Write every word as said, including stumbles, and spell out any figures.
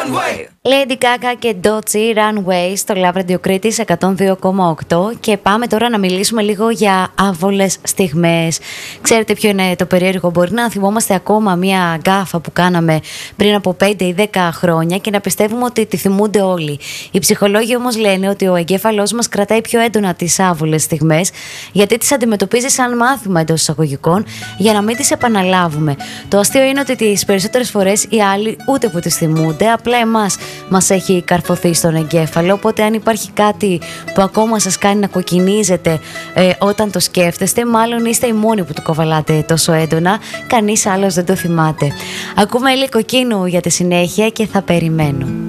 Runway. Lady Gaga και Doechii, Runway, στο Love Radio Κρήτης εκατόν δύο κόμμα οκτώ. Και πάμε τώρα να μιλήσουμε λίγο για άβολες στιγμές. Ξέρετε ποιο είναι το περίεργο? Μπορεί να θυμόμαστε ακόμα μια γκάφα που κάναμε πριν από πέντε ή δέκα χρόνια και να πιστεύουμε ότι τη θυμούνται όλοι. Οι ψυχολόγοι όμως λένε ότι ο εγκέφαλός μας κρατάει πιο έντονα τις άβολες στιγμές, γιατί τις αντιμετωπίζει σαν μάθημα εντός εισαγωγικών, για να μην τις επαναλάβουμε. Το αστείο είναι ότι τις περισσότερες φορές οι άλλοι ούτε που τις θυμούνται, απλά εμάς μας έχει καρφωθεί στον εγκέφαλο. Οπότε αν υπάρχει κάτι που ακόμα σας κάνει να κοκκινίζετε ε, όταν το σκέφτεστε, μάλλον είστε οι μόνοι που το κοβαλάτε τόσο έντονα, κανείς άλλος δεν το θυμάται. Ακούμε λίγο κοκκίνου για τη συνέχεια και θα περιμένω.